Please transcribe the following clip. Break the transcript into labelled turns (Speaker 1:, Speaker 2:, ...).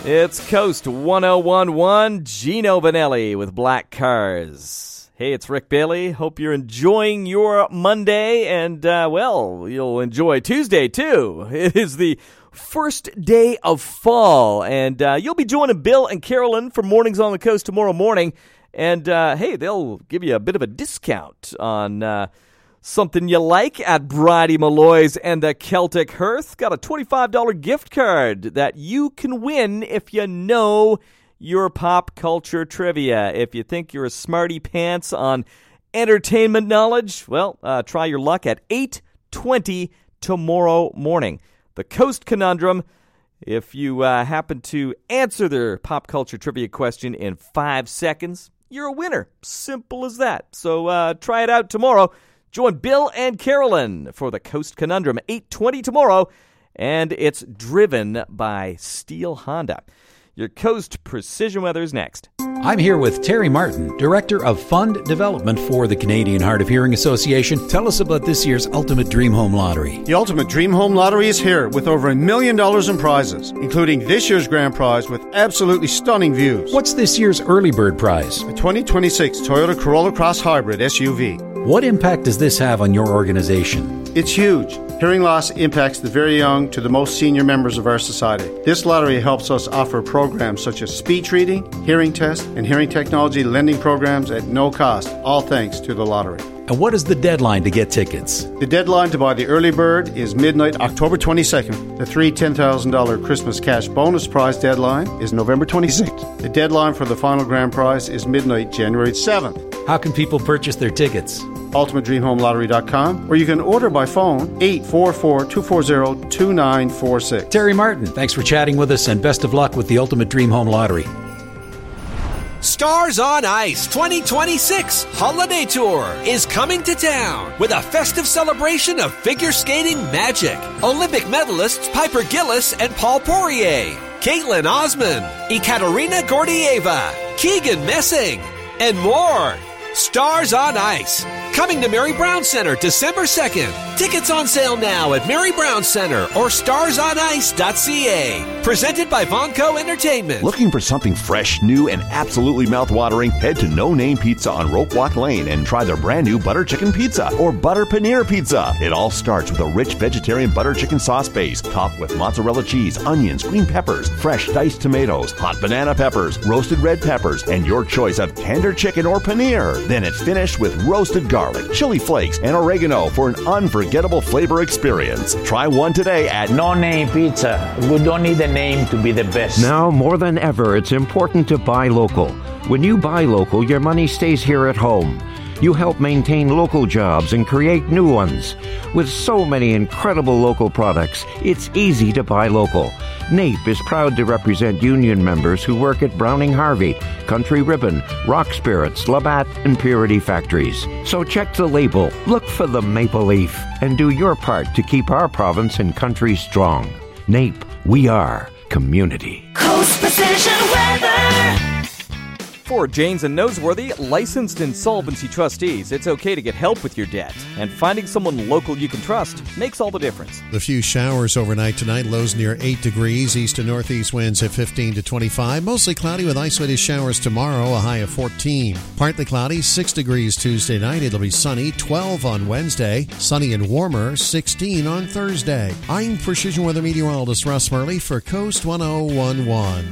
Speaker 1: It's Coast 1011, Gino Vanelli with Black Cars. Hey, it's Rick Bailey. Hope you're enjoying your Monday, and, you'll enjoy Tuesday, too. It is the first day of fall, and you'll be joining Bill and Carolyn for Mornings on the Coast tomorrow morning, and, they'll give you a bit of a discount on something you like at Bridie Malloy's and the Celtic Hearth. Got a $25 gift card that you can win if you know your pop culture trivia. If you think you're a smarty pants on entertainment knowledge, well, try your luck at 8:20 tomorrow morning. The Coast Conundrum. If you happen to answer their pop culture trivia question in 5 seconds, you're a winner. Simple as that. So try it out tomorrow. Join Bill and Carolyn for the Coast Conundrum, 8:20 tomorrow, and it's driven by Steel Honda. Your Coast Precision Weather is next.
Speaker 2: I'm here with Terry Martin, Director of Fund Development for the Canadian Hard of Hearing Association. Tell us about this year's Ultimate Dream Home Lottery.
Speaker 3: The Ultimate Dream Home Lottery is here with over $1 million in prizes, including this year's grand prize with absolutely stunning views.
Speaker 2: What's this year's early bird prize?
Speaker 3: A 2026 Toyota Corolla Cross Hybrid SUV.
Speaker 2: What impact does this have on your organization?
Speaker 3: It's huge. Hearing loss impacts the very young to the most senior members of our society. This lottery helps us offer programs such as speech reading, hearing tests, and hearing technology lending programs at no cost, all thanks to the lottery.
Speaker 2: And what is the deadline to get tickets?
Speaker 3: The deadline to buy the early bird is midnight, October 22nd. The $3 $10,000 Christmas cash bonus prize deadline is November 26th. The deadline for the final grand prize is midnight, January 7th.
Speaker 2: How can people purchase their tickets?
Speaker 3: UltimateDreamHomeLottery.com, or you can order by phone 844-240-2946.
Speaker 2: Terry Martin, thanks for chatting with us, and best of luck with the Ultimate Dream Home Lottery.
Speaker 4: Stars on Ice 2026 Holiday Tour is coming to town with a festive celebration of figure skating magic. Olympic medalists Piper Gillis and Paul Poirier, Caitlin Osman, Ekaterina Gordieva, Keegan Messing, and more. Stars on Ice, coming to Mary Brown Center December 2nd. Tickets on sale now at Mary Brown Center or starsonice.ca. Presented by Vonco Entertainment.
Speaker 5: Looking for something fresh, new, and absolutely mouthwatering? Head to No Name Pizza on Rope Walk Lane and try their brand new butter chicken pizza or butter paneer pizza. It all starts with a rich vegetarian butter chicken sauce base, topped with mozzarella cheese, onions, green peppers, fresh diced tomatoes, hot banana peppers, roasted red peppers, and your choice of tender chicken or paneer. Then it's finished with roasted garlic, chili flakes, and oregano for an unforgettable flavor experience. Try one today at
Speaker 6: No Name Pizza. We don't need a name to be the best.
Speaker 7: Now, more than ever, it's important to buy local. When you buy local, your money stays here at home. You help maintain local jobs and create new ones. With so many incredible local products, it's easy to buy local. NAPE is proud to represent union members who work at Browning Harvey, Country Ribbon, Rock Spirits, Labatt, and Purity Factories. So check the label, look for the maple leaf, and do your part to keep our province and country strong. NAPE, we are community.
Speaker 8: Coast Precision Weather.
Speaker 1: For Janes and Noseworthy, licensed insolvency trustees, it's okay to get help with your debt. And finding someone local you can trust makes all the difference.
Speaker 9: A few showers overnight tonight, lows near 8 degrees, east to northeast winds at 15 to 25. Mostly cloudy with isolated showers tomorrow, a high of 14. Partly cloudy, 6 degrees Tuesday night. It'll be sunny, 12 on Wednesday. Sunny and warmer, 16 on Thursday. I'm Precision Weather Meteorologist Russ Murley for Coast 1011.